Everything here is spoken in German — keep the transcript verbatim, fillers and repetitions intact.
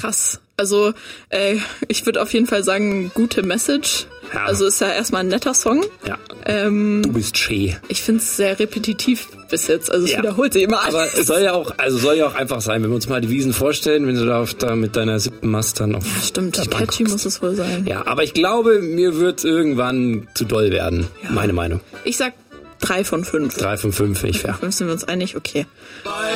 krass. Also äh, ich würde auf jeden Fall sagen, gute Message. Ja. Also ist ja erstmal ein netter Song. Ja. Ähm, du bist schee. Ich finde es sehr repetitiv bis jetzt. Also es ja. wiederholt sich immer alles. Aber es soll ja auch, also soll ja auch einfach sein, wenn wir uns mal die Wiesen vorstellen, wenn du da, auf, da mit deiner siebten Mast dann auf. Ja, stimmt. Catchy muss es wohl sein. Ja, aber ich glaube, mir wird irgendwann zu doll werden. Ja. Meine Meinung. Ich sag drei von fünf. Drei von fünf, finde ich fair. Fünf sind wir uns einig, okay.